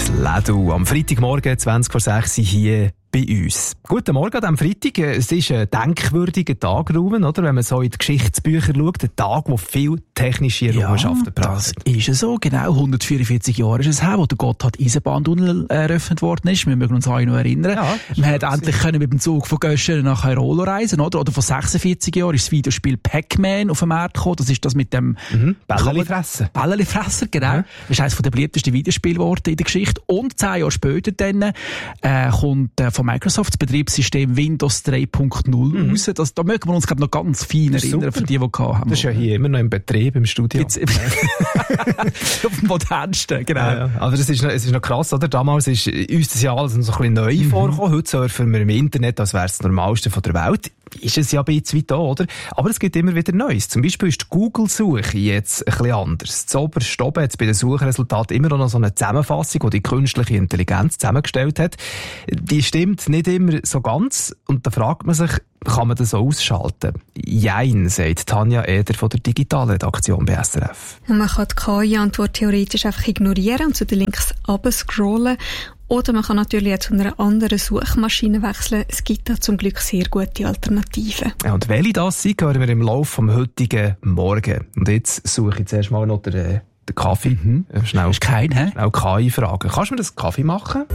Lädu. Am Freitagmorgen 20:06 hier bei uns. Guten Morgen an diesem Freitag. Es ist ein denkwürdiger Tag, Ruben, oder? Wenn man so in die Geschichtsbücher schaut. Ein Tag, der viel technische Errungenschaften braucht. Das ist so. Genau 144 Jahre ist es her, wo der Gotthard-Eisenbahntunnel eröffnet worden ist. Wir mögen uns alle noch erinnern. Ja, man hat endlich können mit dem Zug von Göschenen nach Airolo reisen, oder? Oder vor 46 Jahren ist das Videospiel Pac-Man auf den Markt gekommen. Das ist das mit dem Bälleli-Fressen. Bälleli-Fressen, genau. Ja. Das ist eines der beliebtesten Videospiele geworden in der Geschichte. Und 10 Jahre später dann kommt von Microsoft das Betriebssystem Windows 3.0 raus. Da mögen wir uns noch ganz fein erinnern, für die haben. Das ist ja hier immer noch im Betrieb, im Studio. Auf dem modernsten, genau. Ja. Aber es ist noch krass, oder? Damals ist uns das ja alles noch so ein bisschen neu vorgekommen. Heute surfen wir im Internet, als wäre es das Normalste von der Welt. Ist es ja ein bisschen weit da, oder? Aber es gibt immer wieder Neues. Zum Beispiel ist die Google-Suche jetzt ein bisschen anders. Zuoberst oben hat es bei den Suchresultaten immer noch so eine Zusammenfassung, die die künstliche Intelligenz zusammengestellt hat. Die stimmt nicht immer so ganz. Und da fragt man sich, kann man das so ausschalten? Jein, sagt Tanja Eder von der Digitalredaktion bei SRF. Man kann die KI-Antwort theoretisch einfach ignorieren und zu den Links runterscrollen. Oder man kann natürlich auch zu einer anderen Suchmaschine wechseln. Es gibt da zum Glück sehr gute Alternativen. Ja, und welche das sind, hören wir im Laufe des heutigen Morgen. Und jetzt suche ich zuerst mal noch den Kaffee. Schnell, ist kein, hä? Schnell KI fragen. Kannst du mir das Kaffee machen?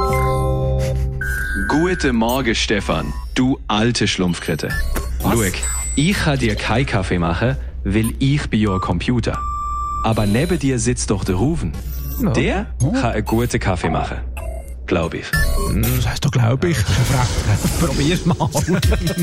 Guten Morgen, Stefan. Du alte Schlumpfkrette. Schau, ich kann dir keinen Kaffee machen, weil ich bin ja ein Computer. Aber neben dir sitzt doch der Ruven. Ja. Der kann einen guten Kaffee machen. Glaube ich. Das heisst doch, glaube ich. Probier's mal.